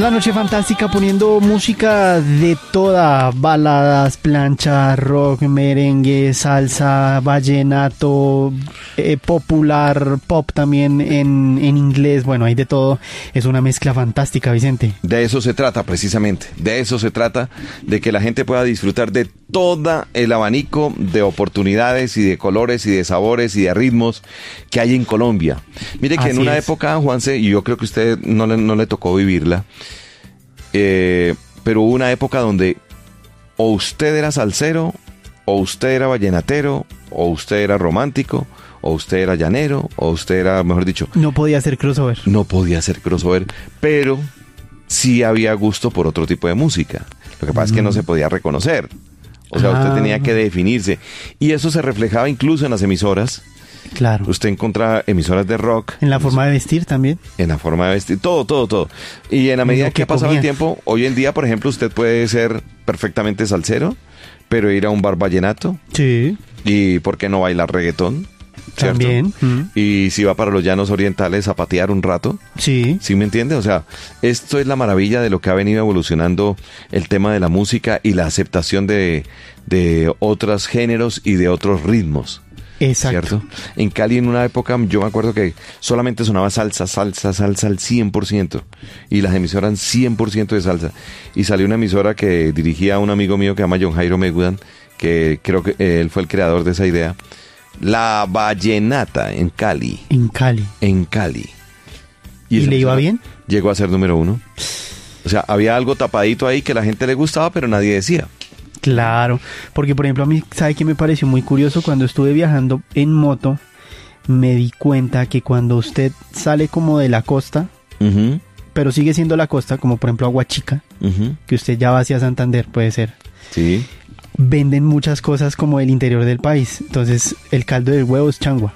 La noche fantástica poniendo música de toda, baladas, plancha, rock, merengue, salsa, vallenato, popular, pop también en inglés, bueno, hay de todo, es una mezcla fantástica, Vicente. De eso se trata precisamente, de eso se trata, de que la gente pueda disfrutar de todo el abanico de oportunidades y de colores y de sabores y de ritmos que hay en Colombia. Mire que Así en una es. época, Juanse, y yo creo que a usted no le tocó vivirla, pero hubo una época donde o usted era salsero, o usted era vallenatero, o usted era romántico, o usted era llanero, o usted era, mejor dicho, No podía hacer crossover. no podía hacer crossover, pero sí había gusto por otro tipo de música. Lo que pasa es que no se podía reconocer. O sea, usted tenía que definirse. Y eso se reflejaba incluso en las emisoras. Claro. Usted encontraba emisoras de rock. En la forma de vestir también. En la forma de vestir, todo. Y en la medida Lo que que ha pasado comía. el tiempo, hoy en día, por ejemplo, usted puede ser perfectamente salsero, pero ir a un bar vallenato. Sí. Y ¿por qué no bailar reggaetón? ¿Cierto? También. Y si va para los llanos orientales a patear un rato. Sí. ¿Sí me entiende? O sea, esto es la maravilla de lo que ha venido evolucionando el tema de la música y la aceptación de otros géneros y de otros ritmos. Exacto. ¿Cierto? En Cali en una época yo me acuerdo que solamente sonaba salsa al 100%. Y las emisoras 100% de salsa. Y salió una emisora que dirigía a un amigo mío que se llama John Jairo Megudan, que creo que él fue el creador de esa idea. La Vallenata en Cali. En Cali. En Cali. ¿Y esa le iba emisora bien? Llegó a ser número 1. O sea, había algo tapadito ahí que la gente le gustaba, pero nadie decía. Claro, porque por ejemplo a mí, ¿sabe qué me pareció muy curioso? Cuando estuve viajando en moto, me di cuenta que cuando usted sale como de la costa, Ujú, pero sigue siendo la costa, como por ejemplo Agua Chica, ujú. que usted ya va hacia Santander, puede ser, Sí. venden muchas cosas como del interior del país. Entonces, el caldo del huevo es changua.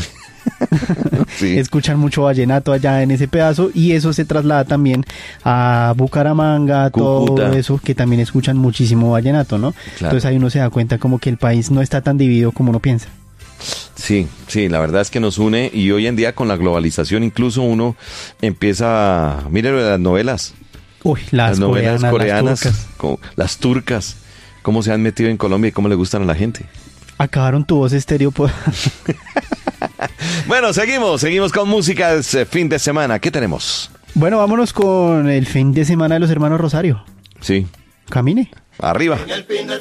Sí. Escuchan mucho vallenato allá en ese pedazo y eso se traslada también a Bucaramanga, Cúcuta. todo eso, que también escuchan muchísimo vallenato, ¿no? Claro. Entonces ahí uno se da cuenta como que el país no está tan dividido como uno piensa. Sí, la verdad es que nos une y hoy en día con la globalización incluso uno empieza, mire lo de las novelas, Uy, las novelas coreanas, las turcas. las turcas, cómo se han metido en Colombia y cómo le gustan a la gente. Acabaron tu voz estéreo por... Bueno, seguimos con música, es fin de semana, ¿qué tenemos? Bueno, vámonos con el fin de semana de los hermanos Rosario. Sí, Camine. arriba. El fin de